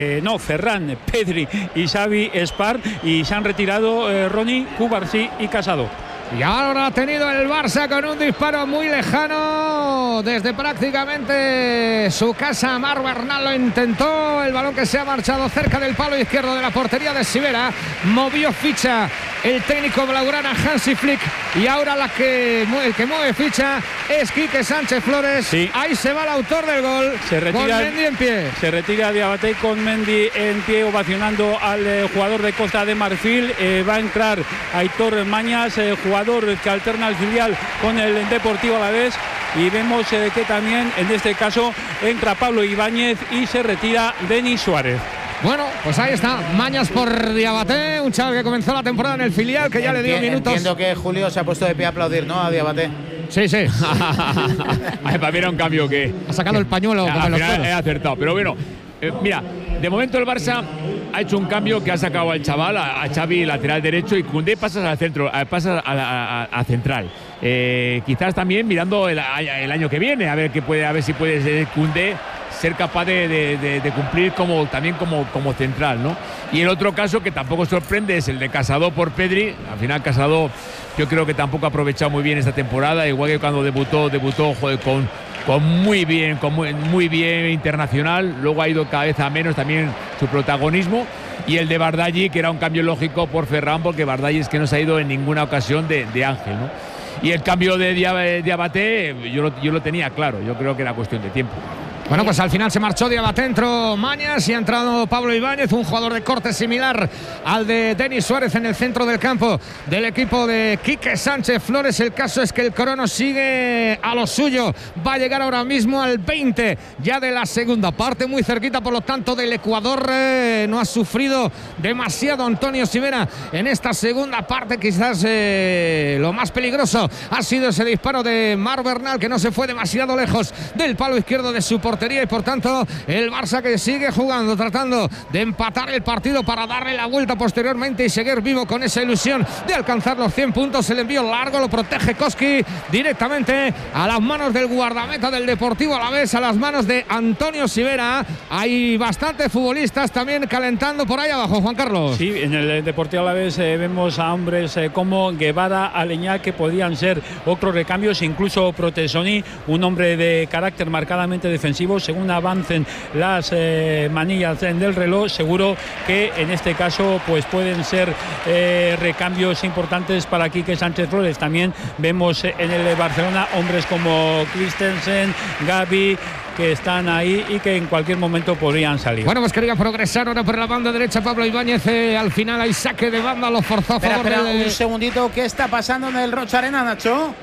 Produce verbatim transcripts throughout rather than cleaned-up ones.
Eh, no, Ferran, Pedri y Xavi Espar, y se han retirado eh, Ronnie, Cubarsí y Casado. Y ahora ha tenido el Barça con un disparo muy lejano desde prácticamente su casa. Marc Bernal lo intentó, el balón que se ha marchado cerca del palo izquierdo de la portería de Sivera. Movió ficha el técnico blaugrana Hansi Flick, y ahora la que, el que mueve ficha es Quique Sánchez Flores. Sí. Ahí se va el autor del gol, se retira, con Mendy en pie. Se retira Diabaté con Mendy en pie, ovacionando al eh, jugador de Costa de Marfil. Eh, va a entrar Aitor Mañas, eh, jugador que alterna el filial con el Deportivo Alavés, y vemos eh, que también en este caso entra Pablo Ibáñez y se retira Denis Suárez. Bueno, pues ahí está, Mañas por Diabaté, un chaval que comenzó la temporada en el filial, que ya Enti le dio minutos. Entiendo que Julio se ha puesto de pie a aplaudir, ¿no? A Diabaté. Sí, sí. Para mí era un cambio que ha sacado el pañuelo. Al final he acertado, pero bueno, eh, mira, de momento el Barça ha hecho un cambio que ha sacado al chaval, a, a Xavi, lateral derecho, y Koundé pasas al centro, a, pasas a, a, a, a central. Eh, quizás también mirando el, el año que viene, a ver qué puede, a ver si puede ser Koundé ser capaz de, de, de, de cumplir como, también como, como central, ¿no? Y el otro caso que tampoco sorprende es el de Casado por Pedri. Al final Casado yo creo que tampoco ha aprovechado muy bien esta temporada, igual que cuando debutó, debutó joder, con, con muy bien, con muy, muy bien internacional. Luego ha ido cada vez a menos también su protagonismo. Y el de Bardaghi, que era un cambio lógico por Ferran, porque Bardaghi es que no se ha ido en ninguna ocasión de, de Ángel, ¿no? Y el cambio de Diabaté, yo lo, yo lo tenía claro, yo creo que era cuestión de tiempo. Bueno, pues al final se marchó Diabaté, entró Mañas y ha entrado Pablo Ibáñez, un jugador de corte similar al de Denis Suárez en el centro del campo del equipo de Quique Sánchez Flores. El caso es que el crono sigue a lo suyo, va a llegar ahora mismo al veinte ya de la segunda parte, muy cerquita por lo tanto del Ecuador. Eh, no ha sufrido demasiado Antonio Sivera en esta segunda parte. Quizás eh, lo más peligroso ha sido ese disparo de Marc Bernal, que no se fue demasiado lejos del palo izquierdo de su portería, y por tanto el Barça que sigue jugando, tratando de empatar el partido para darle la vuelta posteriormente y seguir vivo con esa ilusión de alcanzar los cien puntos. El envío largo lo protege Koski directamente a las manos del guardameta del Deportivo Alavés, a las manos de Antonio Sivera. Hay bastantes futbolistas también calentando por ahí abajo, Juan Carlos. Sí, en el Deportivo Alavés eh, vemos a hombres eh, como Guevara, Aleñá, que podían ser otros recambios, incluso Protesoni, un hombre de carácter marcadamente defensivo. Según avancen las eh, manillas del reloj, seguro que en este caso pues pueden ser eh, recambios importantes para Quique Sánchez Flores. También vemos en el Barcelona hombres como Christensen, Gavi, que están ahí y que en cualquier momento podrían salir. Bueno, pues quería progresar ahora por la banda derecha Pablo Ibáñez. Eh, al final hay saque de banda, lo forzó a espera, favor espera, del... un segundito, ¿qué está pasando en el Rocha Arena, Nacho?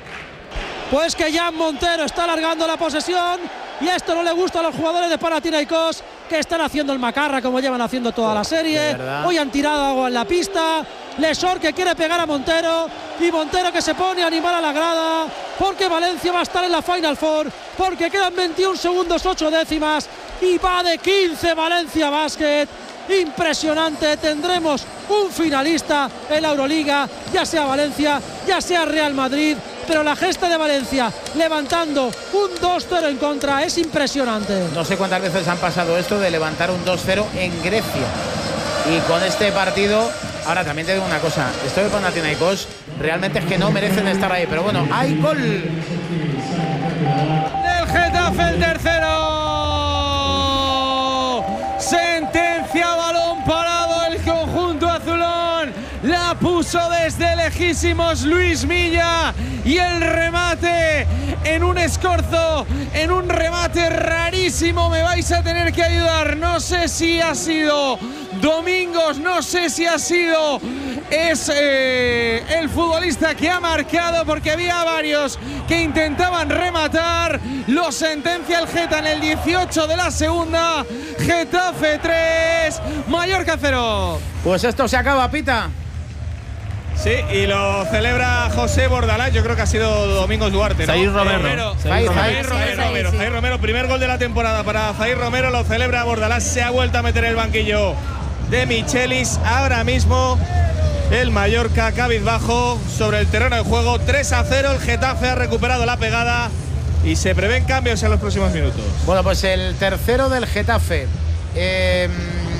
Pues que Jan Montero está alargando la posesión, y esto no le gusta a los jugadores de Panathinaikos, que están haciendo el macarra como llevan haciendo toda la serie. Hoy han tirado agua en la pista. Lesor que quiere pegar a Montero, y Montero que se pone a animar a la grada, porque Valencia va a estar en la Final Four, porque quedan veintiún segundos, ocho décimas, y va de quince Valencia Basket. Impresionante, tendremos un finalista en la Euroliga, ya sea Valencia, ya sea Real Madrid, pero la gesta de Valencia levantando un dos cero en contra es impresionante. No sé cuántas veces han pasado esto de levantar un dos cero en Grecia, y con este partido, ahora también te digo una cosa, esto de Panathinaikos realmente es que no merecen estar ahí, pero bueno, hay gol del Getafe, el tercero, sentencia, balón parado, el conjunto azulón la puso desde lejísimos Luis Milla, y el remate en un escorzo, en un remate rarísimo. Me vais a tener que ayudar, no sé si ha sido Domingos, no sé si ha sido es eh, el futbolista que ha marcado, porque había varios que intentaban rematar. Lo sentencia el Geta en el dieciocho de la segunda. Getafe tres, Mallorca cero. Pues esto se acaba, Pita. Sí, y lo celebra José Bordalás. Yo creo que ha sido Domingos Duarte, ¿no? Zair Romero. Romero. Zair Romero. Romero. Zair Romero. Zair Romero. Primer gol de la temporada para Zair Romero. Lo celebra Bordalás. Se ha vuelto a meter el banquillo de Michelis. Ahora mismo el Mallorca cabizbajo sobre el terreno de juego. tres a cero. El Getafe ha recuperado la pegada y se prevén cambios en los próximos minutos. Bueno, pues el tercero del Getafe. Eh...